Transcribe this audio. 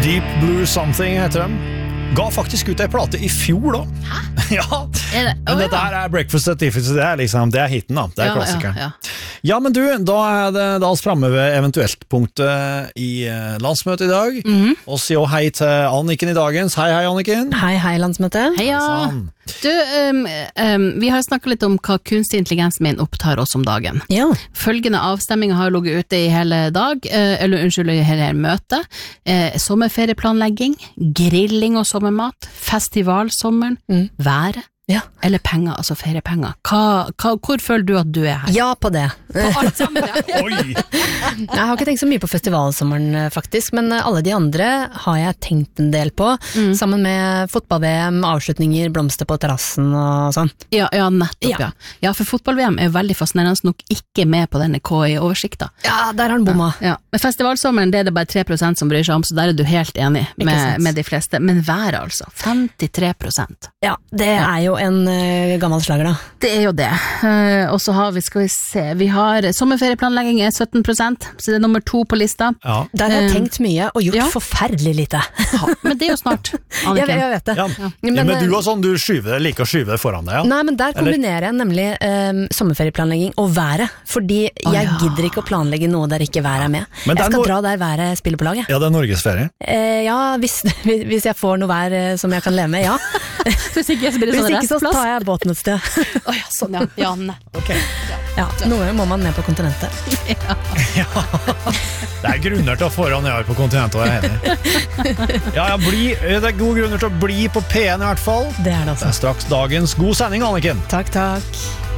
Deep Blue Something heter dem. Ga faktisk ut en plate i fjor da. Hæ? Ja, men dette her Breakfast at Tiffany's, det liksom, det hitten da, det klassikeren. Ja, men du, da det da oss fremme ved eventuelt punktet i landsmøtet i dag. Og sier jo hei til Anniken i dagens. Hei Anniken. Hei landsmøtet. Heia. Du, vi har snakket litt om hva kunstig intelligens min opptar oss om dagen. Ja. Følgende avstemninger har ligget ute i hele dag, i hele møtet. Sommerferieplanlegging, grilling og sommermat, festivalsommeren, været. Ja. Eller penger, altså feriepenger. Hvor føler du at du her? Ja, på det. På alt sammen, ja. Oi! Jeg har ikke tenkt så mye på festivalsommeren faktisk, men alle de andre har jeg tenkt en del på, sammen med fotball-VM, avslutninger, blomster på terrassen og sånn. Ja, nettopp, ja. Ja, for fotball-VM veldig fascinerende nok ikke med på denne KI-oversikta. Ja, der har den bomma. Ja. Men festivalsommeren, det det bare 3% som bryr seg om, så der du helt enig med de fleste. Men været altså, 53%. Ja, det jo en gammel slager da. Det jo det. Og så har vi, skal vi se, vi har sommerferieplanlegging 17%, så det nummer 2 på lista. Ja. Der har jeg tenkt mye og gjort forferdelig lite. Men det jo snart, Anniken. Jeg vet det. Ja. Men du har sånn, du liker å skyve det foran deg, ja? Nei, men der kombinerer jeg nemlig sommerferieplanlegging og været, fordi jeg gidder ikke å planlegge noe der ikke været med. Jeg skal dra der været spiller på laget. Ja, det Norgesferie. Ja, hvis jeg får noe vær som jeg kan leve med, ja. Hvis ikke så tar jeg båten et sted. Ja, sånn, ja. Ja, okay. Ja, noen ganger må man ned på kontinentet. Ja. Det grunner til å få ned på kontinentet, og jeg enig. Ja, det gode grunner til å bli på P1 i hvert fall. Det det altså. Det straks dagens god sending, Anniken. Takk.